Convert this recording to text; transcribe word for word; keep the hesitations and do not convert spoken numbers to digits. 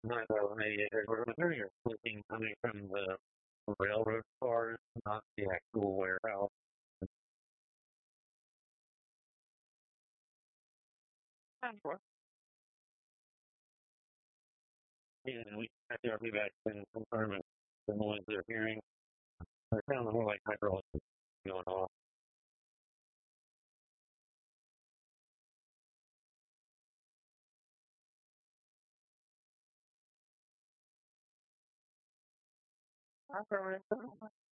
Hi, well, hey, we're hearing your clicking coming from the railroad cars, not the actual warehouse. That's what. Yeah, and we have to be back and confirm it. The noise they're hearing. It sounds more like hydraulic going off. That's all right.